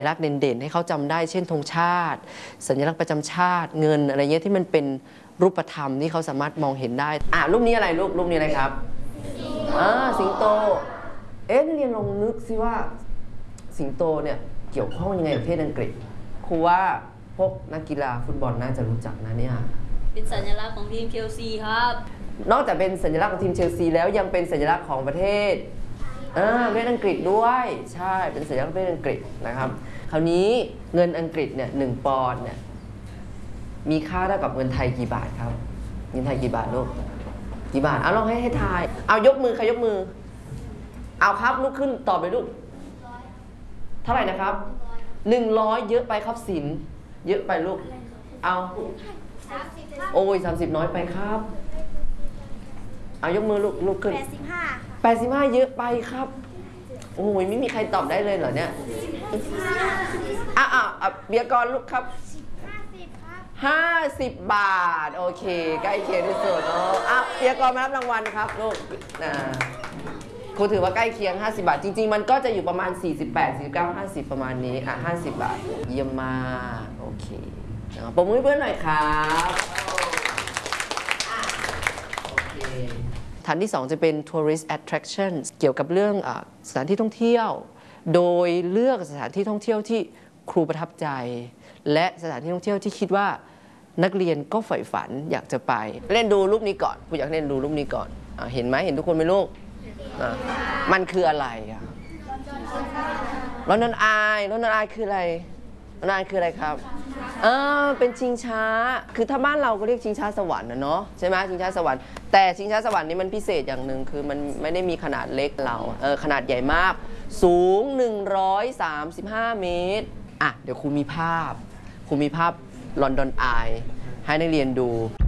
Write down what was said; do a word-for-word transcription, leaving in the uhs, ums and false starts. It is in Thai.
ญลักษณ์เด่นๆให้เขาจำได้เช่นธงชาติสัญลักษณ์ประจำชาติเงินอะไรเงี้ยที่มันเป็นรูปธรรมที่เขาสามารถมองเห็นได้อ่ะรูปนี้อะไรรูปรูปนี้อะไรครับอ่าสิงโตเอ๊ะเรียนลองนึกสิว่าสิงโตเนี่ยเกี่ยวข้องยังไงกับประเทศอังกฤษครูว่าพวกนักกีฬาฟุตบอลน่าจะรู้จักนะเนี่ยเป็นสัญลักษณ์ของทีมเชลซีครับนอกจากเป็นสัญลักษณ์ของทีมเชลซีแล้วยังเป็นสัญลักษณ์ของประเทศอ่าประเทศอังกฤษด้วยใช่เป็นสัญลักษณ์ประเทศอังกฤษนะครับคราวนี้เงินอังกฤษเนี่ยหนึ่งปอนด์เนี่ยมีค่าเท่ากับเงินไทยกี่บาทครับเงินไทยกี่บาทลูกกี่บาทเอาลองให้ให้ทายเอายกมือใครยกมือเอาครับลุกขึ้นตอบเลยลูกเท่าไหร่นะครับหนึ่งร้อยเยอะไปครับสินเยอะไปลูกเอาโอ้ยสามสิบน้อยไปครับเอายกมือลูกลุกขึ้นแปดสิบห้าแปดสิบห้าเยอะไปครับโอ้ยไม่มีใครตอบได้เลยเหรอเนี่ยอ่ะอ่ะเบียร์กรลูกครับห้าสิบบาทโอเคใกล้เคียงที่สุดเนาะอ่ะเบียร์กรมารับรางวัลครับลูกนะครูถือว่าใกล้เคียงห้าสิบบาทจริงๆมันก็จะอยู่ประมาณสี่สิบแปด สี่สิบเก้า ห้าสิบประมาณนี้อ่ะห้าสิบบาทเยี่ยมมากโอเคปรบมือให้เพื่อนหน่อยครับฐานที่สองจะเป็น tourist attraction เกี่ยวกับเรื่องสถานที่ท่องเที่ยวโดยเลือกสถานที่ท่องเที่ยวที่ครูประทับใจและสถานที่ท่องเที่ยวที่คิดว่านักเรียนก็ใฝ่ฝันอยากจะไปเล่นดูรูปนี้ก่อนครูอยากเล่นดูรูปนี้ก่อนอเห็นไหมเห็นทุกคนไหมลูกมันคืออะไรอะลอนดอนอายลอนดอนอายคืออะไรลอนดอนอายคืออะไรครับอ่าเป็นชิงช้าคือถ้าบ้านเราก็เรียกชิงช้าสวรรค์นะเนาะใช่ไหมชิงช้าสวรรค์แต่ชิงช้าสวรรค์นี้มันพิเศษอย่างหนึ่งคือมันไม่ได้มีขนาดเล็กเราเออขนาดใหญ่มากสูงหนึ่งร้อยสามสิบห้าเมตรอ่ะเดี๋ยวครูมีภาพครูมีภาพลอนดอนอายให้นักเรียนดู